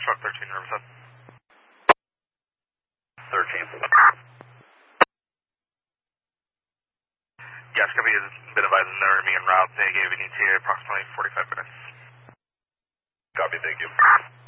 Truck 13, Riverside. 13. Yes, copy has been advised they're being en route. They gave an ETA approximately 45 minutes. Copy, thank you.